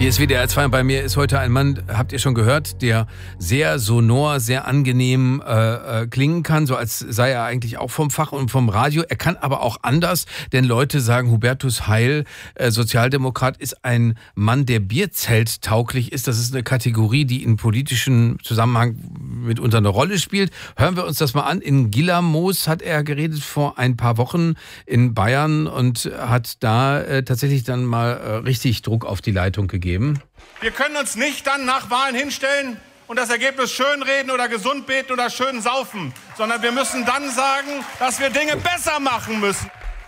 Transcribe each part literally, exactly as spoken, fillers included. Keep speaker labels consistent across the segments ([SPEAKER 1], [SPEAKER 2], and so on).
[SPEAKER 1] Hier ist W D R zwei und bei mir ist heute ein Mann, habt ihr schon gehört, der sehr sonor, sehr angenehm äh, äh, klingen kann, so als sei er eigentlich auch vom Fach und vom Radio. Er kann aber auch anders, denn Leute sagen, Hubertus Heil, äh, Sozialdemokrat, ist ein Mann, der Bierzelt-tauglich ist. Das ist eine Kategorie, die in politischen Zusammenhang mitunter eine Rolle spielt. Hören wir uns das mal an. In Gillermoos hat er geredet vor ein paar Wochen in Bayern und hat da äh, tatsächlich dann mal äh, richtig Druck auf die Leitung gegeben.
[SPEAKER 2] Wir können uns nicht dann nach Wahlen hinstellen und das Ergebnis schönreden oder gesund beten oder schön saufen, sondern wir müssen dann sagen, dass wir Dinge besser machen müssen.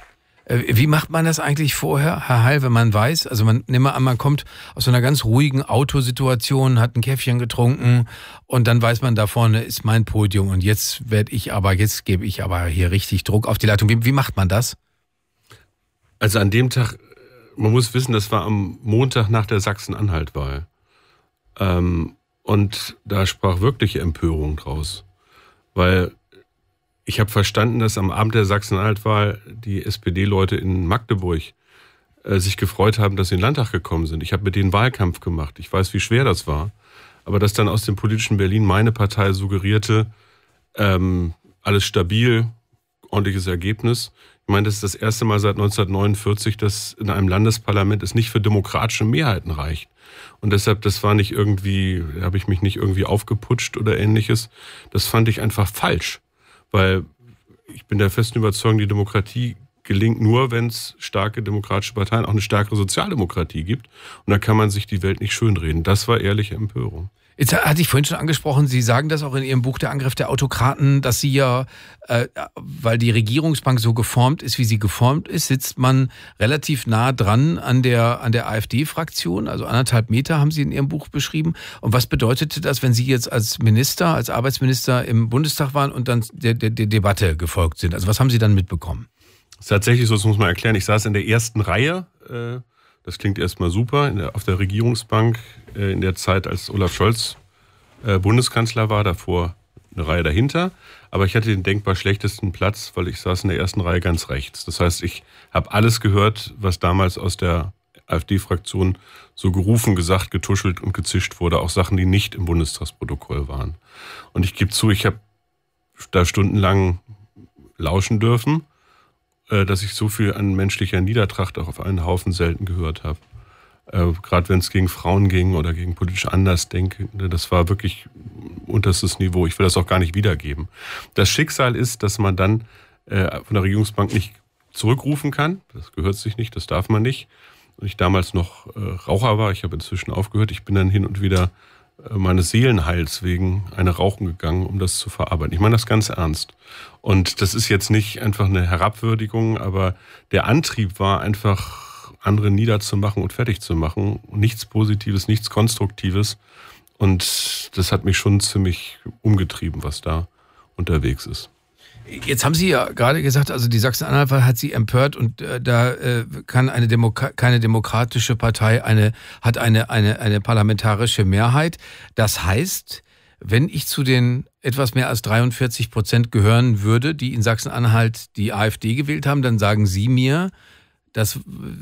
[SPEAKER 1] Wie macht man das eigentlich vorher, Herr Heil, wenn man weiß, also man nimmt mal an, man kommt aus so einer ganz ruhigen Autosituation, hat ein Käffchen getrunken und dann weiß man, da vorne ist mein Podium und jetzt werde ich aber, jetzt gebe ich aber hier richtig Druck auf die Leitung. Wie, wie macht man das?
[SPEAKER 3] Also an dem Tag, man muss wissen, das war am Montag nach der Sachsen-Anhalt-Wahl. Ähm, und da sprach wirkliche Empörung draus. Weil ich habe verstanden, dass am Abend der Sachsen-Anhalt-Wahl die S P D-Leute in Magdeburg äh, sich gefreut haben, dass sie in den Landtag gekommen sind. Ich habe mit denen Wahlkampf gemacht. Ich weiß, wie schwer das war. Aber dass dann aus dem politischen Berlin meine Partei suggerierte, ähm, alles stabil, ordentliches Ergebnis. Ich meine, das ist das erste Mal seit neunzehnhundertneunundvierzig, dass in einem Landesparlament es nicht für demokratische Mehrheiten reicht. Und deshalb, das war nicht irgendwie, da habe ich mich nicht irgendwie aufgeputscht oder ähnliches. Das fand ich einfach falsch. Weil ich bin der festen Überzeugung, die Demokratie gelingt nur, wenn es starke demokratische Parteien, auch eine stärkere Sozialdemokratie gibt. Und da kann man sich die Welt nicht schönreden. Das war ehrliche Empörung.
[SPEAKER 1] Jetzt hatte ich vorhin schon angesprochen, Sie sagen das auch in Ihrem Buch Der Angriff der Autokraten, dass Sie ja, äh, weil die Regierungsbank so geformt ist, wie sie geformt ist, sitzt man relativ nah dran an der, an der AfD-Fraktion, also anderthalb Meter haben Sie in Ihrem Buch beschrieben. Und was bedeutete das, wenn Sie jetzt als Minister, als Arbeitsminister im Bundestag waren und dann der, der, der Debatte gefolgt sind? Also was haben Sie dann mitbekommen?
[SPEAKER 3] Das ist tatsächlich so, das muss man erklären. Ich saß in der ersten Reihe, äh das klingt erstmal super, in der, auf der Regierungsbank äh, in der Zeit, als Olaf Scholz äh, Bundeskanzler war, davor eine Reihe dahinter. Aber ich hatte den denkbar schlechtesten Platz, weil ich saß in der ersten Reihe ganz rechts. Das heißt, ich habe alles gehört, was damals aus der AfD-Fraktion so gerufen, gesagt, getuschelt und gezischt wurde. Auch Sachen, die nicht im Bundestagsprotokoll waren. Und ich gebe zu, ich habe da stundenlang lauschen dürfen, dass ich so viel an menschlicher Niedertracht auch auf einen Haufen selten gehört habe. Äh, Gerade wenn es gegen Frauen ging oder gegen politisch Andersdenkende, das war wirklich unterstes Niveau. Ich will das auch gar nicht wiedergeben. Das Schicksal ist, dass man dann äh, von der Regierungsbank nicht zurückrufen kann. Das gehört sich nicht, das darf man nicht. Und ich damals noch äh, Raucher war, ich habe inzwischen aufgehört. Ich bin dann hin und wieder äh, meines Seelenheils wegen eine Rauchen gegangen, um das zu verarbeiten. Ich meine das ganz ernst. Und das ist jetzt nicht einfach eine Herabwürdigung, aber der Antrieb war einfach, andere niederzumachen und fertig zu machen. Nichts Positives, nichts Konstruktives. Und das hat mich schon ziemlich umgetrieben, was da unterwegs ist.
[SPEAKER 1] Jetzt haben Sie ja gerade gesagt, also die Sachsen-Anhalt-Wahl hat Sie empört und äh, da äh, kann eine Demo- keine demokratische Partei eine hat eine eine eine parlamentarische Mehrheit. Das heißt, wenn ich zu den etwas mehr als dreiundvierzig Prozent gehören würde, die in Sachsen-Anhalt die AfD gewählt haben, dann sagen Sie mir, dass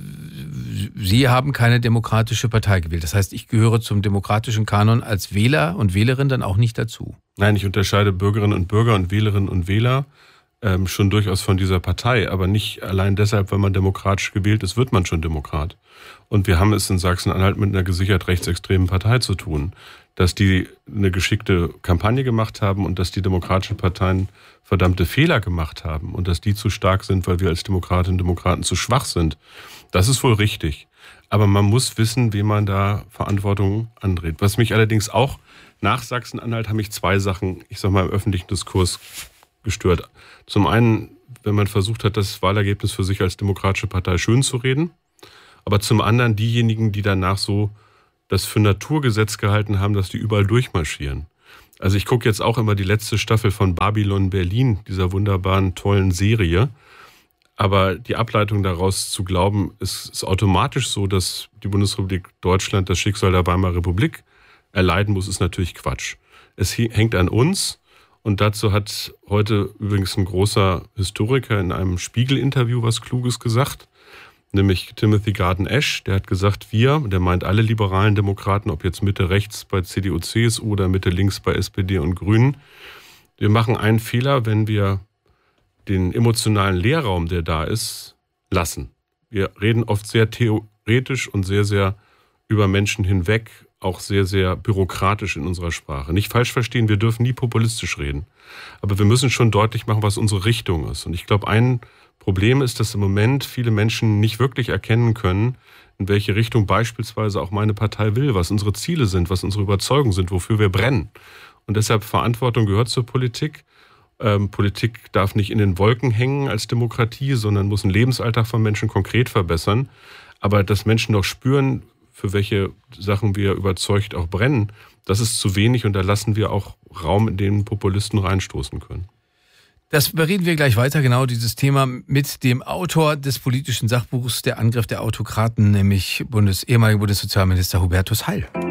[SPEAKER 1] Sie haben keine demokratische Partei gewählt. Das heißt, ich gehöre zum demokratischen Kanon als Wähler und Wählerin dann auch nicht dazu.
[SPEAKER 3] Nein, ich unterscheide Bürgerinnen und Bürger und Wählerinnen und Wähler ähm, schon durchaus von dieser Partei, aber nicht allein deshalb, weil man demokratisch gewählt ist, wird man schon Demokrat. Und wir haben es in Sachsen-Anhalt mit einer gesichert rechtsextremen Partei zu tun. Dass die eine geschickte Kampagne gemacht haben und dass die demokratischen Parteien verdammte Fehler gemacht haben und dass die zu stark sind, weil wir als Demokratinnen und Demokraten zu schwach sind. Das ist wohl richtig. Aber man muss wissen, wem man da Verantwortung andreht. Was mich allerdings auch nach Sachsen-Anhalt haben mich zwei Sachen, ich sag mal, im öffentlichen Diskurs gestört. Zum einen, wenn man versucht hat, das Wahlergebnis für sich als demokratische Partei schön zu reden. Aber zum anderen diejenigen, die danach so das für Naturgesetz gehalten haben, dass die überall durchmarschieren. Also ich gucke jetzt auch immer die letzte Staffel von Babylon Berlin, dieser wunderbaren, tollen Serie. Aber die Ableitung daraus zu glauben, ist, ist automatisch so, dass die Bundesrepublik Deutschland das Schicksal der Weimarer Republik erleiden muss, ist natürlich Quatsch. Es hängt an uns. Und dazu hat heute übrigens ein großer Historiker in einem Spiegel-Interview was Kluges gesagt. nämlich Timothy Garton-Ash, der hat gesagt, wir, der meint alle liberalen Demokraten, ob jetzt Mitte rechts bei C D U, C S U oder Mitte links bei S P D und Grünen, wir machen einen Fehler, wenn wir den emotionalen Leerraum, der da ist, lassen. Wir reden oft sehr theoretisch und sehr, sehr über Menschen hinweg, auch sehr, sehr bürokratisch in unserer Sprache. Nicht falsch verstehen, wir dürfen nie populistisch reden. Aber wir müssen schon deutlich machen, was unsere Richtung ist. Und ich glaube, ein Problem ist, dass im Moment viele Menschen nicht wirklich erkennen können, in welche Richtung beispielsweise auch meine Partei will, was unsere Ziele sind, was unsere Überzeugungen sind, wofür wir brennen. Und deshalb Verantwortung gehört zur Politik. Ähm, Politik darf nicht in den Wolken hängen als Demokratie, sondern muss den Lebensalltag von Menschen konkret verbessern. Aber dass Menschen noch spüren, für welche Sachen wir überzeugt auch brennen, das ist zu wenig und da lassen wir auch Raum, in den Populisten reinstoßen können.
[SPEAKER 1] Das bereden wir gleich weiter, genau dieses Thema mit dem Autor des politischen Sachbuchs Der Angriff der Autokraten, nämlich Bundes, ehemaliger Bundessozialminister Hubertus Heil.